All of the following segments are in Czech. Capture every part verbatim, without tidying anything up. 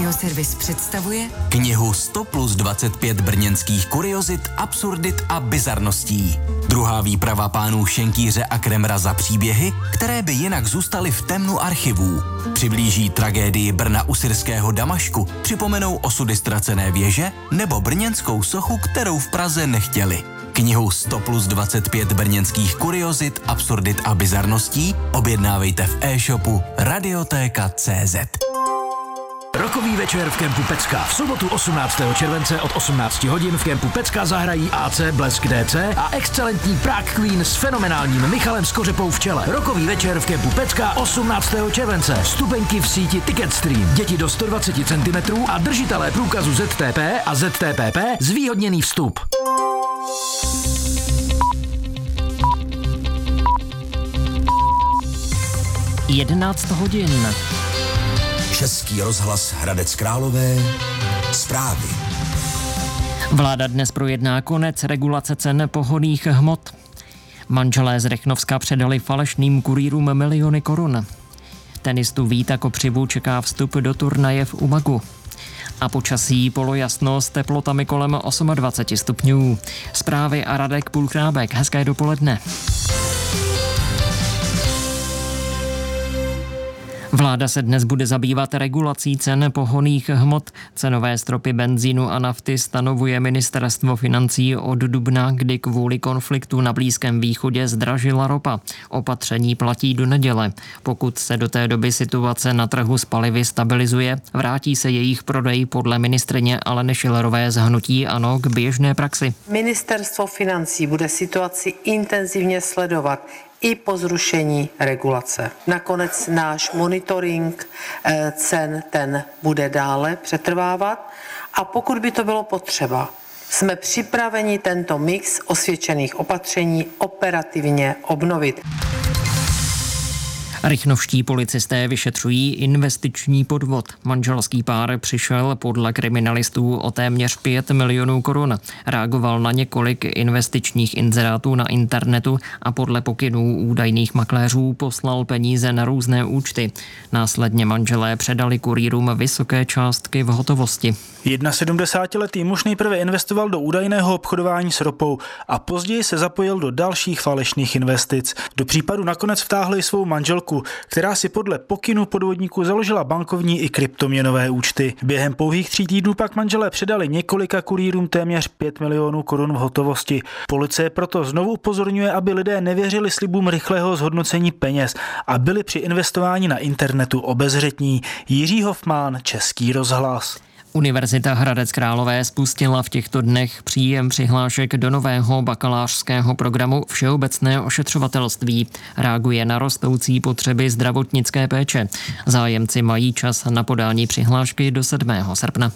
Radioservis představuje knihu sto plus dvacet pět brněnských kuriozit, absurdit a bizarností. Druhá výprava pánů Šenkýře a Kremra za příběhy, které by jinak zůstaly v temnu archivů. Přiblíží tragédii Brna u syrského Damašku, připomenou osudy ztracené věže nebo brněnskou sochu, kterou v Praze nechtěli. Knihu sto plus dvacet pět brněnských kuriozit, absurdit a bizarností objednávejte v e-shopu radiotéka tečka cé zet. Rokový večer v kempu Pecka. V sobotu osmnáctého července od osmnácti hodin v kempu Pecka zahrají á cé Blesk dé cé a excelentní Prague Queen s fenomenálním Michalem Skořepou v čele. Rokový večer v kempu Pecka osmnáctého července. Vstupenky v síti Ticketstream. Děti do sto dvacet centimetrů a držitelé průkazu zet té pé a zet té pé pé zvýhodněný vstup. jedenáct hodin. Český rozhlas Hradec Králové. Zprávy. Vláda dnes projedná konec regulace cen pohonných hmot. Manželé z Rychnovska předali falešným kurýrům miliony korun. Tenistu Víta Kopřivu čeká vstup do turnaje v Umagu. A počasí polojasno s teplotami kolem dvacet osm stupňů. Zprávy a Radek Půlchrábek. Hezké dopoledne. Vláda se dnes bude zabývat regulací cen pohonných hmot. Cenové stropy benzínu a nafty stanovuje ministerstvo financí od dubna, kdy kvůli konfliktu na Blízkém východě zdražila ropa. Opatření platí do neděle. Pokud se do té doby situace na trhu s palivy stabilizuje, vrátí se jejich prodej podle ministryně Aleny Schillerové z hnutí ANO k běžné praxi. Ministerstvo financí bude situaci intenzivně sledovat i po zrušení regulace. Nakonec náš monitoring cen ten bude dále přetrvávat a pokud by to bylo potřeba, jsme připraveni tento mix osvědčených opatření operativně obnovit. Rychnovští policisté vyšetřují investiční podvod. Manželský pár přišel podle kriminalistů o téměř pět milionů korun. Reagoval na několik investičních inzerátů na internetu a podle pokynů údajných makléřů poslal peníze na různé účty. Následně manželé předali kurýrům vysoké částky v hotovosti. sedmdesátiletý muž nejprve investoval do údajného obchodování s ropou a později se zapojil do dalších falešných investic. Do případu nakonec vtáhli svou manželku, která si podle pokynu podvodníků založila bankovní i kryptoměnové účty. Během pouhých tří týdnů pak manželé předali několika kurýrům téměř pět milionů korun v hotovosti. Policie proto znovu upozorňuje, aby lidé nevěřili slibům rychlého zhodnocení peněz a byli při investování na internetu obezřetní. Jiří Hofmann, Český rozhlas. Univerzita Hradec Králové spustila v těchto dnech příjem přihlášek do nového bakalářského programu Všeobecné ošetřovatelství. Reaguje na rostoucí potřeby zdravotnické péče. Zájemci mají čas na podání přihlášky do sedmého srpna.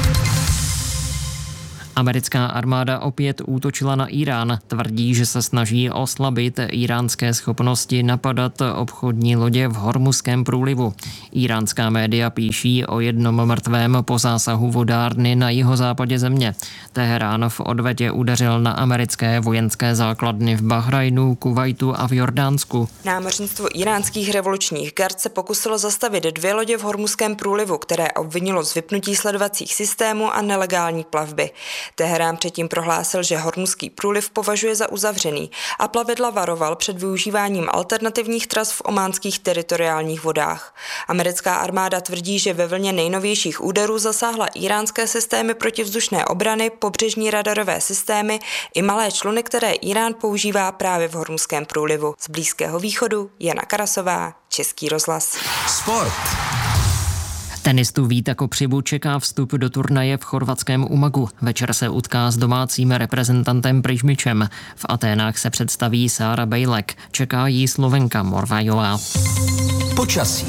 Americká armáda opět útočila na Írán. Tvrdí, že se snaží oslabit íránské schopnosti napadat obchodní lodě v Hormuzském průlivu. Íránská média píší o jednom mrtvém po zásahu vodárny na jihozápadě země. Teherán v odvetě udeřil na americké vojenské základny v Bahrajnu, Kuvajtu a v Jordánsku. Námořnictvo íránských revolučních gard se pokusilo zastavit dvě lodě v Hormuzském průlivu, které obvinilo z vypnutí sledovacích systémů a nelegální plavby. Teherán předtím prohlásil, že Hormuzský průliv považuje za uzavřený a plavidla varoval před využíváním alternativních tras v ománských teritoriálních vodách. Americká armáda tvrdí, že ve vlně nejnovějších úderů zasáhla íránské systémy protivzdušné obrany, pobřežní radarové systémy i malé čluny, které Irán používá právě v Hormuzském průlivu. Z Blízkého východu Jana Karasová, Český rozhlas. Sport. Tenistu Víta Kopřivu čeká vstup do turnaje v chorvatském Umagu. Večer se utká s domácím reprezentantem Prižmičem. V Aténách se představí Sára Bejlek. Čeká jí Slovenka Morvajová. Počasí.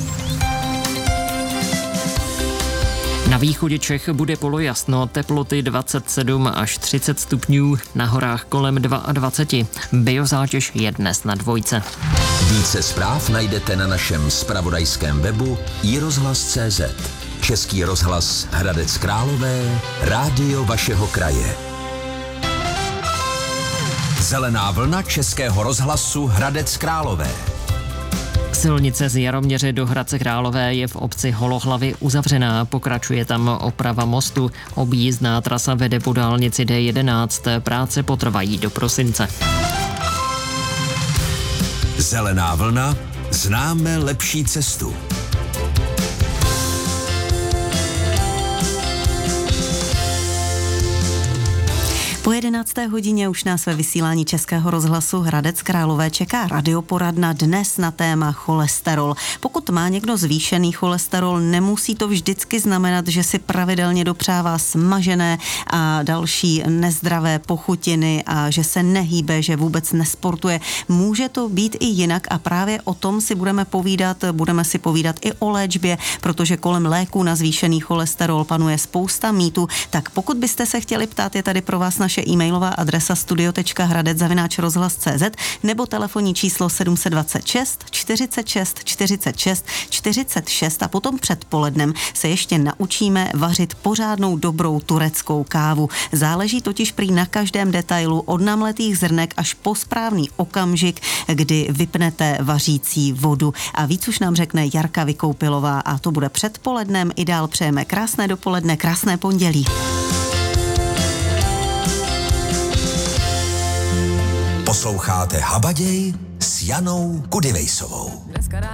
Na východě Čech bude polojasno, teploty dvacet sedm až třicet stupňů, na horách kolem dvacet dva. Biozátěž je dnes na dvojce. Více zpráv najdete na našem zpravodajském webu i rozhlas tečka cé zet. Český rozhlas Hradec Králové, rádio vašeho kraje. Zelená vlna Českého rozhlasu Hradec Králové. Silnice z Jaroměře do Hradce Králové je v obci Holohlavy uzavřená, pokračuje tam oprava mostu. Objízdná trasa vede po dálnici D jedenáct, práce potrvají do prosince. Zelená vlna, známe lepší cestu. Po jedenácté hodině už nás ve vysílání Českého rozhlasu Hradec Králové čeká radioporadna dnes na téma cholesterol. Pokud má někdo zvýšený cholesterol, nemusí to vždycky znamenat, že si pravidelně dopřává smažené a další nezdravé pochutiny a že se nehýbe, že vůbec nesportuje. Může to být i jinak a právě o tom si budeme povídat, budeme si povídat i o léčbě, protože kolem léků na zvýšený cholesterol panuje spousta mýtů. Tak pokud byste se chtěli ptát, je tady pro vás naše e-mailová adresa studio tečka hradec zavináč rozhlas tečka cé zet nebo telefonní číslo sedm set dvacet šest čtyřicet šest čtyřicet šest čtyřicet šest a potom předpolednem se ještě naučíme vařit pořádnou dobrou tureckou kávu. Záleží totiž prý na každém detailu od namletých zrnek až po správný okamžik, kdy vypnete vařící vodu. A víc už nám řekne Jarka Vykoupilová a to bude předpolednem. I dál přejeme krásné dopoledne, krásné pondělí. Posloucháte Habaděj s Janou Kudivejsovou.